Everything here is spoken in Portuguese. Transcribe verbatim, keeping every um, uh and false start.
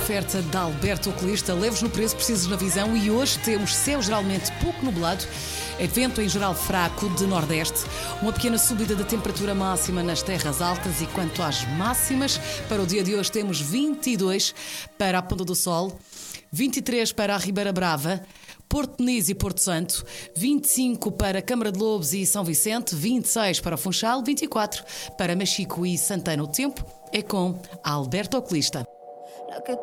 oferta da Alberto Oculista, leves no preço, precisos na visão, e hoje temos céu geralmente pouco nublado, vento em geral fraco de nordeste, uma pequena subida da temperatura máxima nas terras altas, e quanto às máximas, para o dia de hoje temos vinte e dois para a Ponta do Sol, vinte e três para a Ribeira Brava, Porto Peniz e Porto Santo, vinte e cinco para Câmara de Lobos e São Vicente, vinte e seis para o Funchal, vinte e quatro para Machico e Santana. O tempo é com a Alberto Oculista. La que